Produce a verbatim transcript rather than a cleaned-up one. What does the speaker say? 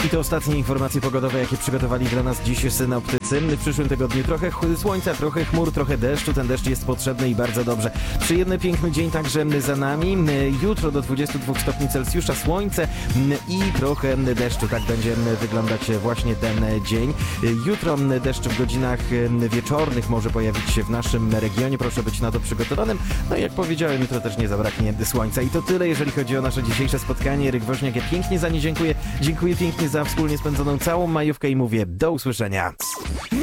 I to ostatnie informacje pogodowe, jakie przygotowali dla nas dziś synoptycy. W przyszłym tygodniu trochę ch- słońca, trochę chmur, trochę deszczu. Ten deszcz jest potrzebny i bardzo dobrze. Przyjemny, piękny dzień także za nami. Jutro do dwudziestu dwóch stopni Celsjusza słońce i trochę deszczu. Tak będzie wyglądać właśnie ten dzień. Jutro deszcz w godzinach wieczornych może pojawić się w naszym regionie. Proszę być na to przygotowanym. No i jak powiedziałem, jutro też nie zabraknie słońca. I to tyle, jeżeli chodzi o nasze dzisiejsze spotkanie. Eryk Woźniak, ja pięknie za nie dziękuję. Dziękuję pięknie za wspólnie spędzoną całą majówkę i mówię do usłyszenia.